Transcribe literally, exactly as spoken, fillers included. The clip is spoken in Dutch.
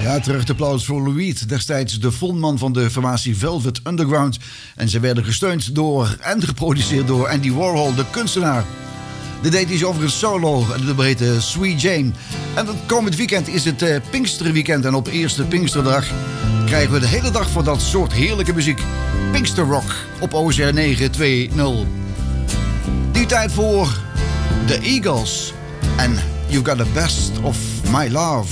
Ja, terecht applaus voor Louis, destijds de frontman van de formatie Velvet Underground. En ze werden gesteund door en geproduceerd door Andy Warhol, de kunstenaar. Dit deed hij overigens solo en de heette Sweet Jane. En het komend weekend is het uh, Pinksterweekend. En op eerste Pinksterdag krijgen we de hele dag van dat soort heerlijke muziek. Pinksterrock op O C R negen twee nul. Nu tijd voor The Eagles. En You Got the Best of My Love.